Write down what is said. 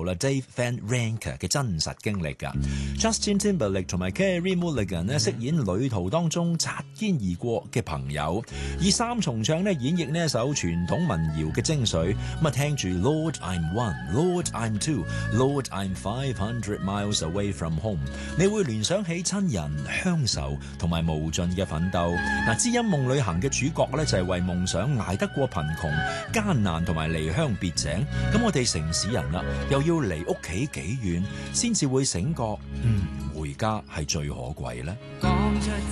手啦 Dave Van Ranker 嘅真實經歷㗎。Justin Timberlake 同埋 Carey Mulligan 咧飾演旅途當中擦肩而過嘅朋友，以三重唱咧演繹呢一首傳統民謠嘅精髓。咁啊，聽住 Lord I'm One, Lord I'm Two, Lord I'm 500 miles away from home， 你會聯想起親人、鄉愁同埋無盡嘅奮鬥。嗱，知音夢旅行嘅主角咧就係為夢想捱得過貧窮、艱難同埋離鄉別井。咁我哋城市人啦，又要離屋企幾遠先至會醒覺，回家係最可貴咧。